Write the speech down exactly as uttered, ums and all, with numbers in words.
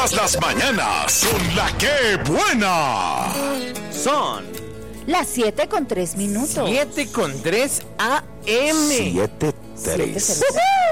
Todas las mañanas son la que buena. Son las siete con tres minutos. siete con tres A M. siete tres.